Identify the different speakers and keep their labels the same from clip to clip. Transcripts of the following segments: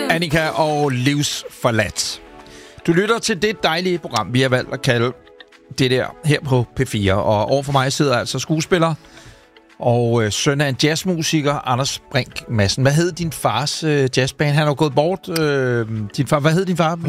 Speaker 1: Annika og Livsforladt. Du lytter til det dejlige program, vi har valgt at kalde det der her på P4. Og overfor mig sidder altså skuespiller og søn af en jazzmusiker, Anders Brink Madsen. Hvad hed din fars jazzband? Han er jo gået bort. Din far, hvad hed din far?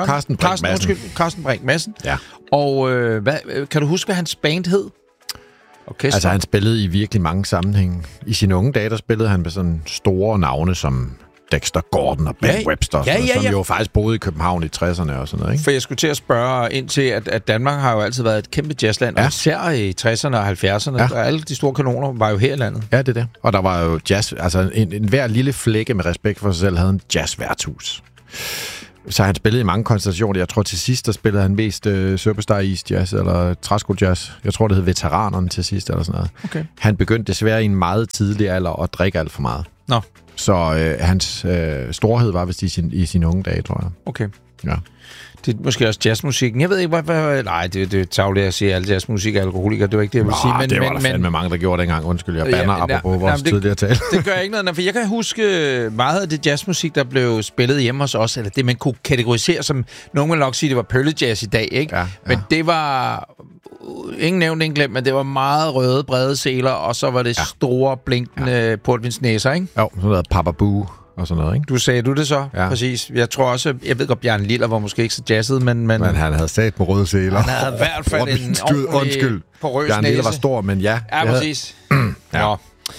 Speaker 1: Carsten Brink Madsen.
Speaker 2: Ja.
Speaker 1: Og kan du huske, hvad hans band hed? Orkester.
Speaker 2: Altså, han spillede i virkelig mange sammenhænge. I sine unge dage, der spillede han med sådan store navne som Dexter Gordon og Ben Webster, som jo faktisk boede i København i 60'erne og sådan noget, ikke?
Speaker 1: For jeg skulle til at spørge ind til, at Danmark har jo altid været et kæmpe jazzland, og især i 60'erne og 70'erne, og alle de store kanoner var jo her i landet.
Speaker 2: Ja, det er det. Og der var jo jazz, altså en hver lille flække med respekt for sig selv havde en jazzværtshus. Så han spillede i mange konstellationer. Jeg tror til sidst, der spillede han mest Superstar East Jazz, eller Træsko Jazz. Jeg tror, det hed Veteranerne til sidst, eller sådan noget. Okay. Han begyndte desværre i en meget tidlig alder at drikke alt for meget.
Speaker 1: Nå.
Speaker 2: Så hans storhed var vist i sin unge dage, tror jeg.
Speaker 1: Okay.
Speaker 2: Ja.
Speaker 1: Det er måske også jazzmusikken. Jeg ved ikke, hvad... Nej, det er tavligt at sige, at alle jazzmusik er alkoholikere. Det var ikke det, jeg ville sige.
Speaker 2: Men, det var der fandme mange, der gjorde dengang. Undskyld, jeg banner apropos vores tidligere tale.
Speaker 1: Det gør ikke noget, for jeg kan huske meget af det jazzmusik, der blev spillet hjemme hos os, eller det, man kunne kategorisere som... Nogen vil nok sige, det var pøllejazz i dag, ikke? Ja. Men det var... Ingen nævnt, ingen glemt, men det var meget røde, brede seler, og så var det store, blinkende portvinsnæser, ikke?
Speaker 2: Jo, sådan noget Papa Boo og sådan noget, ikke?
Speaker 1: Sagde du det så? Ja. Præcis. Jeg tror også, jeg ved godt, Bjarne Liller var måske ikke så jazzet, men
Speaker 2: han havde sat med røde seler.
Speaker 1: Han havde i hvert fald en ordentlig porøs
Speaker 2: Bjarne Liller var stor, men ja.
Speaker 1: Ja, præcis. Ja.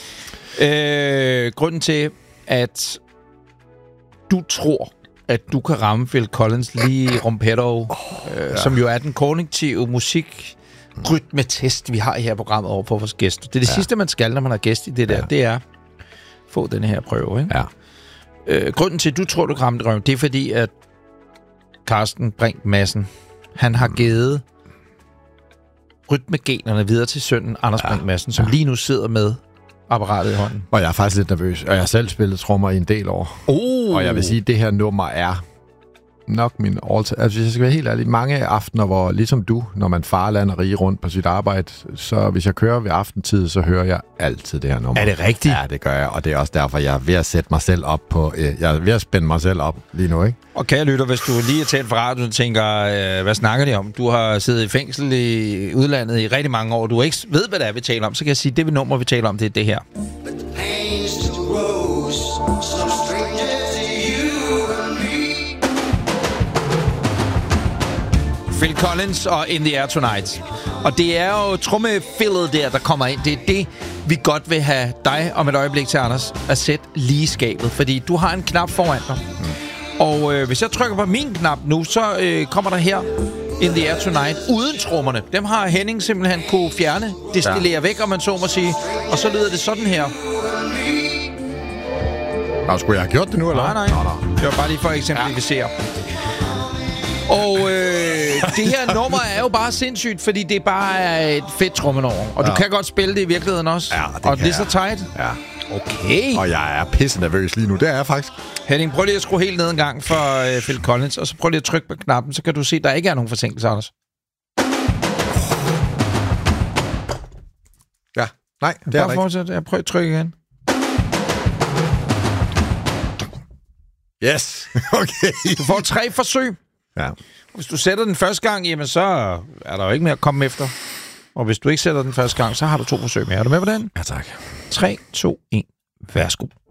Speaker 1: Grunden til, at du tror, at du kan ramme Phil Collins lige i rumpetto, som jo er den kognitive musik rytmetest, vi har i her programmet over for vores gæster. Det er det sidste, man skal, når man har gæst i det der. Det er få den her prøve, ikke?
Speaker 2: Ja.
Speaker 1: Grunden til, at du tror, du kan ramme drøm, det er fordi, at Carsten Brink Madsen, han har givet rytmegenerne videre til sønnen Anders Brink Madsen, som lige nu sidder med apparatet i hånden. Og
Speaker 2: jeg er faktisk lidt nervøs, og jeg har selv spillet trommer i en del år. Og jeg vil sige, at det her nummer er nok min all-time. Altså, hvis jeg skal være helt ærlig, mange aftener, hvor ligesom du, når man farlander rige rundt på sit arbejde, så hvis jeg kører ved aftentid, så hører jeg altid det her nummer.
Speaker 1: Er det rigtigt?
Speaker 2: Ja, det gør jeg, og det er også derfor, jeg er ved at sætte mig selv op på... jeg er ved at spænde mig selv op lige nu, ikke?
Speaker 1: Og kære lytter, hvis du lige er talt fra radioen og tænker, hvad snakker de om? Du har siddet i fængsel i udlandet i rigtig mange år, du ikke ved, hvad det er, vi taler om, så kan jeg sige, det nummer, vi taler om, det er det her. Phil Collins og In the Air Tonight. Og det er jo trommefillet der kommer ind. Det er det, vi godt vil have dig om et øjeblik til, Anders, at sætte lige skabet. Fordi du har en knap foran dig. Og hvis jeg trykker på min knap nu, så kommer der her In the Air Tonight uden trommerne. Dem har Henning simpelthen kunne fjerne, destillere væk, om man så må sige. Og så lyder det sådan her.
Speaker 2: Nå, skulle jeg have gjort det nu, eller?
Speaker 1: Nej. Det var bare lige for at eksemplificere. Og det her nummer er jo bare sindssygt, fordi det bare er et fedt trommenummer. Og du kan godt spille det i virkeligheden også.
Speaker 2: Ja, det
Speaker 1: og det er så tight.
Speaker 2: Ja.
Speaker 1: Okay.
Speaker 2: Og jeg er pisse nervøs lige nu. Det er jeg faktisk.
Speaker 1: Henning, prøv lige at skrue helt ned en gang for Phil Collins, og så prøv lige at trykke på knappen, så kan du se, at der ikke er nogen forsinkelse, Anders.
Speaker 2: Ja. Nej, det er
Speaker 1: fortsæt. Jeg prøver at trykke igen.
Speaker 2: Yes. Okay.
Speaker 1: Du får 3 forsøg.
Speaker 2: Ja.
Speaker 1: Hvis du sætter den første gang, jamen så er der jo ikke mere at komme efter. Og hvis du ikke sætter den første gang, så har du 2 forsøg mere. Er du med på den?
Speaker 2: Ja, tak.
Speaker 1: 3, 2, 1. Værsgo.